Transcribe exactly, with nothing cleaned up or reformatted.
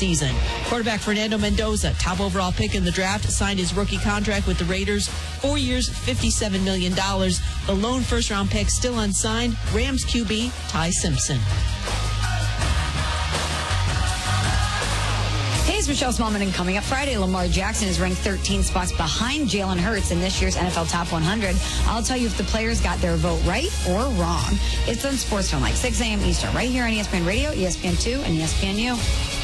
season. Quarterback Fernando Mendoza, top overall pick in the draft, signed his rookie contract with the Raiders. Four years, fifty-seven million dollars. The lone first-round pick still unsigned, Rams Q B Ty Simpson. Hey, it's Michelle Smallman, and coming up Friday, Lamar Jackson is ranked thirteen spots behind Jalen Hurts in this year's N F L Top one hundred. I'll tell you if the players got their vote right or wrong. It's on Sports Film, like six a.m. Eastern, right here on E S P N Radio, E S P N two, and E S P N U.